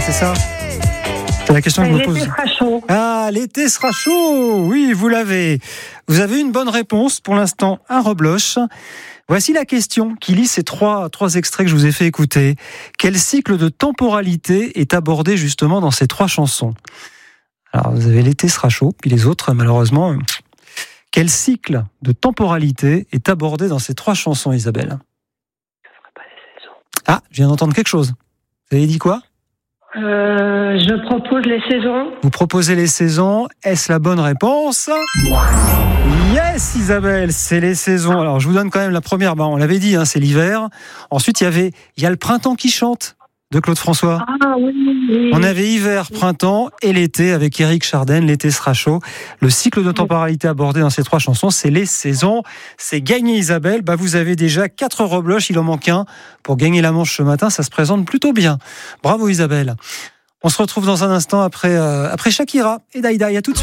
c'est ça? C'est la question que je vous pose. L'été sera chaud. Ah, l'été sera chaud. Oui, vous l'avez. Vous avez une bonne réponse. Pour l'instant, un rebloche. Voici la question qui lit ces trois extraits que je vous ai fait écouter. Quel cycle de temporalité est abordé justement dans ces 3 chansons? Alors, vous avez l'été sera chaud, puis les autres, malheureusement. Quel cycle de temporalité est abordé dans ces 3 chansons, Isabelle? Ah, je viens d'entendre quelque chose. Vous avez dit quoi? Je propose les saisons. Vous proposez les saisons. Est-ce la bonne réponse? Yes, Isabelle, c'est les saisons. Alors, je vous donne quand même la première. On l'avait dit, c'est l'hiver. Ensuite, il y a le printemps qui chante de Claude François. Ah oui. On avait hiver, printemps et l'été avec Éric Chardin. L'été sera chaud. Le cycle de temporalité abordé dans ces 3 chansons, c'est les saisons. C'est gagné, Isabelle. Vous avez déjà 4 rebloches. Il en manque un pour gagner la manche ce matin. Ça se présente plutôt bien. Bravo, Isabelle. On se retrouve dans un instant après Shakira et Daïda. À tout de suite.